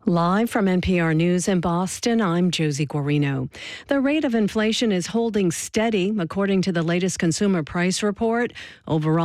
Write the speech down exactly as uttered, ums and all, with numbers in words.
Live from N P R News in Boston, I'm Josie Guarino. The rate of inflation is holding steady, according to the latest consumer price report. Overall,